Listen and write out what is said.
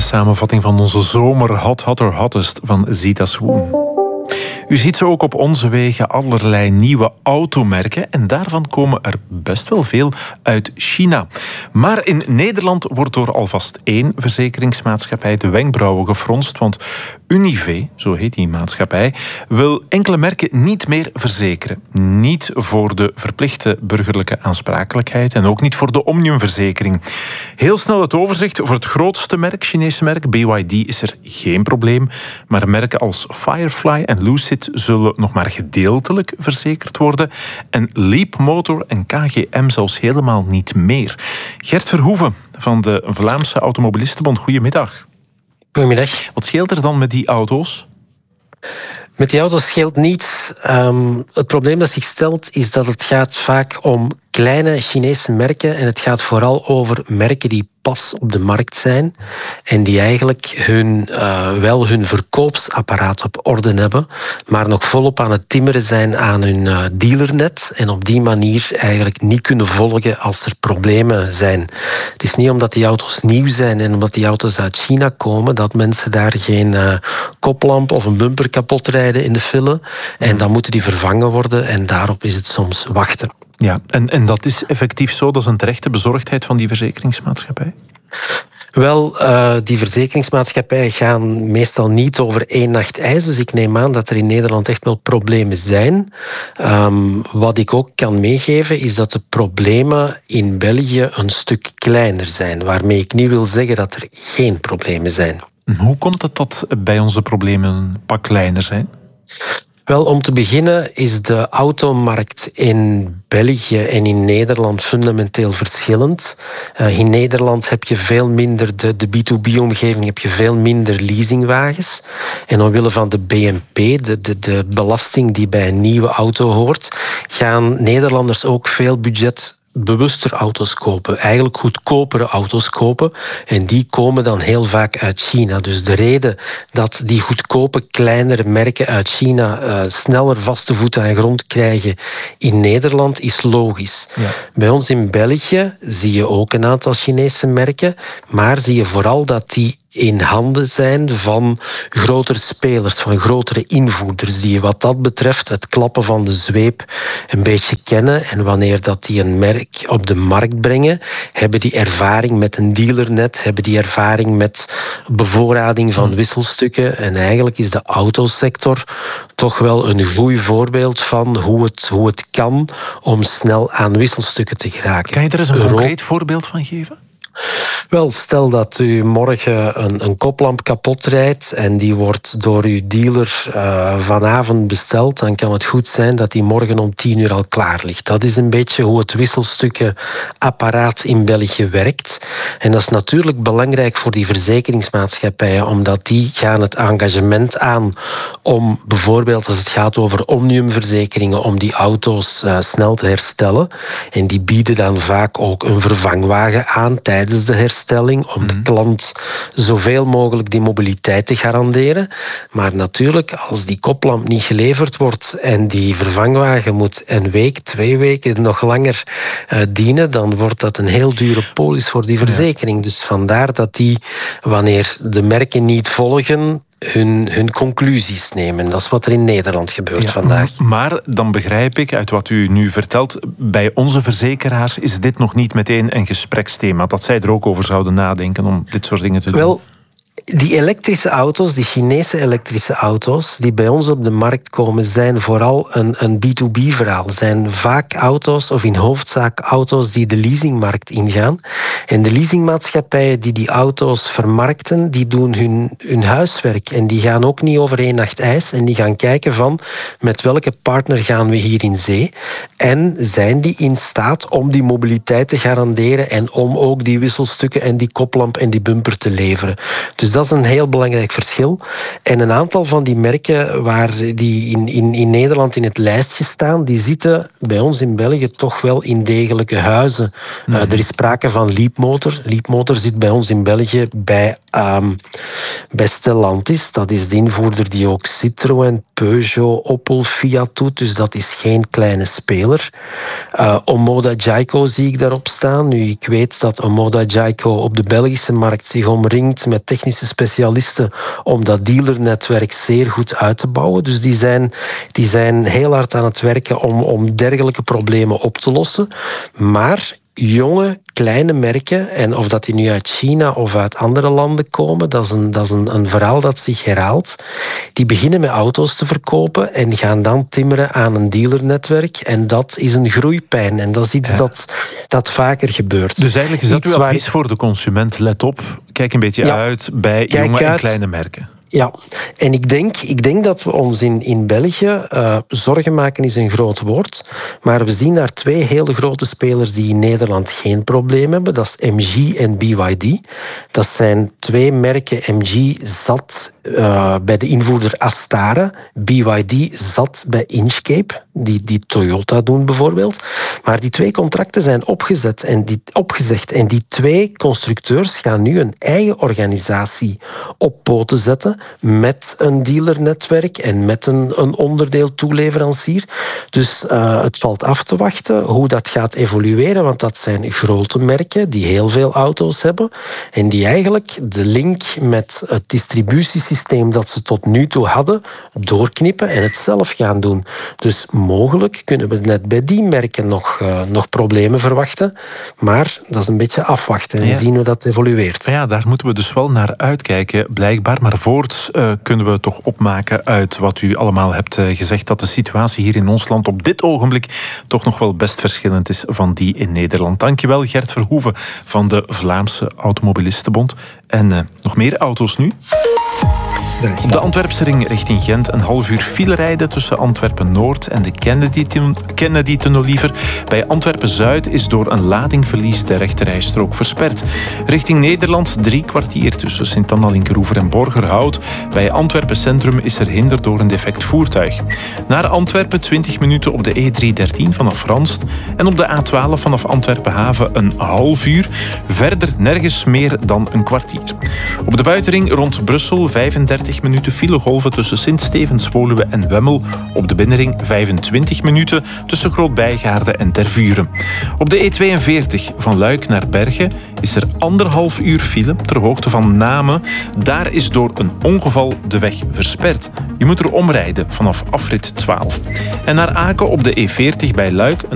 samenvatting van onze zomer Hot, Hotter, Hottest van Zita Swoon. U ziet ze ook op onze wegen, allerlei nieuwe automerken. En daarvan komen er best wel veel uit China. Maar in Nederland wordt door alvast één verzekeringsmaatschappij de wenkbrauwen gefronst. Want Unive, zo heet die maatschappij, wil enkele merken niet meer verzekeren. Niet voor de verplichte burgerlijke aansprakelijkheid en ook niet voor de omniumverzekering. Heel snel het overzicht. Voor het grootste merk, Chinese merk, BYD, is er geen probleem. Maar merken als Firefly en Lucid zullen nog maar gedeeltelijk verzekerd worden. En Leapmotor en KGM zelfs helemaal niet meer. Gert Verhoeven van de Vlaamse Automobilistenbond, goedemiddag. Goedemiddag. Wat scheelt er dan met die auto's? Met die auto's scheelt niets. Het probleem dat zich stelt is dat het gaat vaak om kleine Chinese merken en het gaat vooral over merken die pas op de markt zijn en die eigenlijk wel hun verkoopsapparaat op orde hebben, maar nog volop aan het timmeren zijn aan hun dealernet en op die manier eigenlijk niet kunnen volgen als er problemen zijn. Het is niet omdat die auto's nieuw zijn en omdat die auto's uit China komen dat mensen daar geen koplamp of een bumper kapot rijden in de file en dan moeten die vervangen worden en daarop is het soms wachten. Ja, en dat is effectief zo? Dat is een terechte bezorgdheid van die verzekeringsmaatschappij? Wel, die verzekeringsmaatschappijen gaan meestal niet over één nacht ijs. Dus ik neem aan dat er in Nederland echt wel problemen zijn. Wat ik ook kan meegeven is dat de problemen in België een stuk kleiner zijn. Waarmee ik niet wil zeggen dat er geen problemen zijn. Hoe komt het dat bij ons de problemen een pak kleiner zijn? Wel, om te beginnen is de automarkt in België en in Nederland fundamenteel verschillend. In Nederland heb je veel minder, de B2B-omgeving, heb je veel minder leasingwagens. En omwille van de BMP, de belasting die bij een nieuwe auto hoort, gaan Nederlanders ook veel budgetbewuster auto's kopen. Eigenlijk goedkopere auto's kopen. En die komen dan heel vaak uit China. Dus de reden dat die goedkope, kleinere merken uit China sneller vaste voeten aan grond krijgen in Nederland is logisch. Ja. Bij ons in België zie je ook een aantal Chinese merken, maar zie je vooral dat die in handen zijn van grotere spelers, van grotere invoerders, die wat dat betreft het klappen van de zweep een beetje kennen. En wanneer dat die een merk op de markt brengen, hebben die ervaring met een dealernet, hebben die ervaring met bevoorrading van wisselstukken. En eigenlijk is de autosector toch wel een goed voorbeeld van hoe het kan om snel aan wisselstukken te geraken. Kan je er eens een concreet voorbeeld van geven? Wel, stel dat u morgen een koplamp kapot rijdt en die wordt door uw dealer vanavond besteld, dan kan het goed zijn dat die morgen om 10 uur al klaar ligt. Dat is een beetje hoe het wisselstukkenapparaat in België werkt. En dat is natuurlijk belangrijk voor die verzekeringsmaatschappijen, omdat die gaan het engagement aan om bijvoorbeeld als het gaat over omniumverzekeringen, om die auto's snel te herstellen. En die bieden dan vaak ook een vervangwagen aan tijdens de herstelling, om de klant zoveel mogelijk die mobiliteit te garanderen. Maar natuurlijk, als die koplamp niet geleverd wordt en die vervangwagen moet een week, 2 weken, nog langer dienen, dan wordt dat een heel dure polis voor die verzekering. Dus vandaar dat die, wanneer de merken niet volgen, hun conclusies nemen. Dat is wat er in Nederland gebeurt vandaag. Maar dan begrijp ik uit wat u nu vertelt, bij onze verzekeraars is dit nog niet meteen een gespreksthema, dat zij er ook over zouden nadenken om dit soort dingen te doen. Wel, die elektrische auto's, die Chinese elektrische auto's die bij ons op de markt komen, zijn vooral een B2B-verhaal. Zijn vaak auto's, of in hoofdzaak auto's, die de leasingmarkt ingaan. En de leasingmaatschappijen die die auto's vermarkten, die doen hun huiswerk. En die gaan ook niet over één nacht ijs. En die gaan kijken van, met welke partner gaan we hier in zee? En zijn die in staat om die mobiliteit te garanderen en om ook die wisselstukken en die koplamp en die bumper te leveren? Dus dat is een heel belangrijk verschil. En een aantal van die merken die in Nederland in het lijstje staan, die zitten bij ons in België toch wel in degelijke huizen. Er is sprake van Leapmotor. Leapmotor zit bij ons in België bij Stellantis. Dat is de invoerder die ook Citroën, Peugeot, Opel, Fiat doet. Dus dat is geen kleine speler. Omoda Jayco zie ik daarop staan. Nu, ik weet dat Omoda Jayco op de Belgische markt zich omringt met technische specialisten om dat dealernetwerk zeer goed uit te bouwen. Dus die zijn heel hard aan het werken om dergelijke problemen op te lossen. Maar jonge, kleine merken, en of dat die nu uit China of uit andere landen komen, dat is een verhaal dat zich herhaalt. Die beginnen met auto's te verkopen en gaan dan timmeren aan een dealernetwerk. En dat is een groeipijn. En dat is iets dat vaker gebeurt. Dus eigenlijk is dat uw advies voor de consument. Let op, kijk een beetje uit bij jonge en kleine merken. Ja, en ik denk dat we ons in België, zorgen maken is een groot woord, maar we zien daar twee hele grote spelers die in Nederland geen probleem hebben. Dat is MG en BYD. Dat zijn twee merken. MG zat bij de invoerder Astara. BYD zat bij Inchcape, die Toyota doen bijvoorbeeld. Maar die twee contracten zijn opgezegd. En die twee constructeurs gaan nu een eigen organisatie op poten zetten met een dealernetwerk en met een onderdeel toeleverancier. Dus het valt af te wachten hoe dat gaat evolueren, want dat zijn grote merken die heel veel auto's hebben en die eigenlijk de link met het distributiesysteem dat ze tot nu toe hadden doorknippen en het zelf gaan doen. Dus mogelijk kunnen we net bij die merken nog problemen verwachten, maar dat is een beetje afwachten en zien hoe dat evolueert. Ja, daar moeten we dus wel naar uitkijken, blijkbaar. Maar voorts kunnen we toch opmaken uit wat u allemaal hebt gezegd, dat de situatie hier in ons land op dit ogenblik toch nog wel best verschillend is van die in Nederland. Dankjewel, Gert Verhoeven van de Vlaamse Automobilistenbond. En nog meer auto's nu? Op de Antwerpse ring richting Gent een half uur file rijden tussen Antwerpen-Noord en de Kennedy-tunnel liever. Bij Antwerpen-Zuid is door een ladingverlies de rechterrijstrook versperd. Richting Nederland 3 kwartier tussen Sint-Anna-Linkeroever en Borgerhout. Bij Antwerpen-Centrum is er hinder door een defect voertuig. Naar Antwerpen 20 minuten op de E313 vanaf Ranst. En op de A12 vanaf Antwerpen-Haven een half uur. Verder nergens meer dan een kwartier. Op de buitenring rond Brussel 35 minuten filegolven tussen Sint-Stevens-Woluwe en Wemmel. Op de binnenring 25 minuten tussen Groot-Bijgaarde en Tervuren. Op de E42 van Luik naar Bergen is er 1,5 uur file ter hoogte van Namen. Daar is door een ongeval de weg versperd. Je moet er omrijden vanaf afrit 12. En naar Aken op de E40 bij Luik